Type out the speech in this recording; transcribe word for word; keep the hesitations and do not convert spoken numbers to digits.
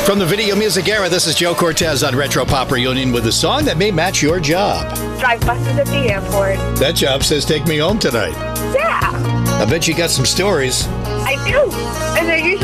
From the Video Music Era, this is Joe Cortez on Retro Pop Reunion with a song that may match your job. Drive buses at the airport. That job says take me home tonight. Yeah, I bet you got some stories. I do. And they're usually